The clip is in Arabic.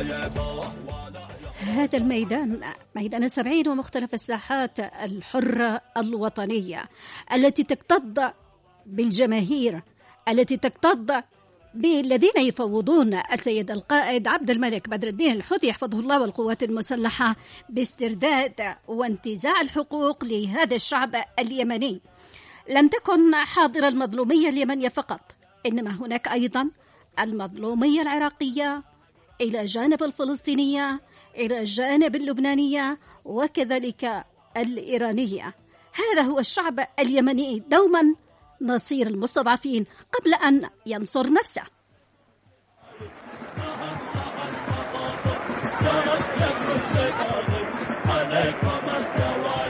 هذا الميدان ميدان السبعين ومختلف الساحات الحرة الوطنية التي تكتظ بالجماهير، التي تكتظ بالذين يفوضون السيد القائد عبد الملك بدر الدين الحوثي حفظه الله والقوات المسلحة باسترداد وانتزاع الحقوق لهذا الشعب اليمني. لم تكن حاضرة المظلومية اليمنية فقط، إنما هناك أيضا المظلومية العراقية إلى جانب الفلسطينية، إلى جانب اللبنانية، وكذلك الإيرانية. هذا هو الشعب اليمني دوما نصير المستضعفين قبل أن ينصر نفسه. عليكم